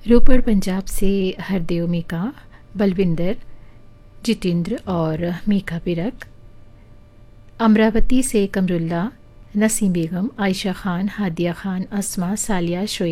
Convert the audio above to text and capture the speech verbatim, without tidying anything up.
रोपड़ पंजाब से हरदेव मीका, बलविंदर, जितेंद्र और मीका बिरक। अमरावती से कमरुल्ला, नसीम बेगम, आयशा खान, हादिया खान, अस्मा, सालिया, शोएब